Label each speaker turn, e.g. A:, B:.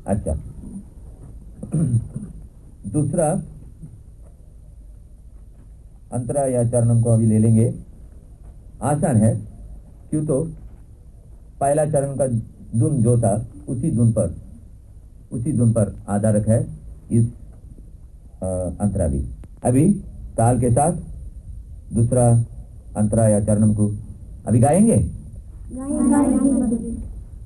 A: अच्छा, दूसरा अंतरा या चरणम को अभी ले लेंगे। आसान है, क्यों तो पहला चरण का धुन जो था उसी धुन पर आधारक है इस अंतरा भी। अभी ताल के साथ दूसरा अंतरा या चरणम को अभी गाएंगे।